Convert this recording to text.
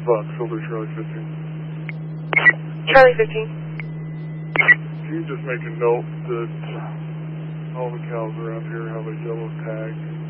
Silver Charlie 15. Charlie 15. Can you just make a note that all the cows around here have a yellow tag?